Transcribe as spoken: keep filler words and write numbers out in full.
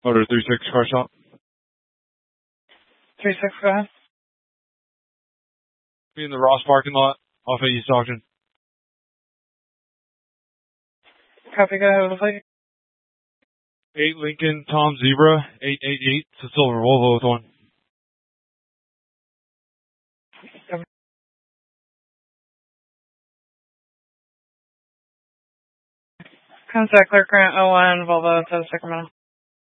Motor three six car shop. three six, go ahead. Be in the Ross parking lot off of East Ogden. Copy, go ahead with the plate. eight Lincoln Tom Zebra eight eight eight. It's a silver Volvo with one. Contact Clerk Grant oh one, Volvo, to Sacramento.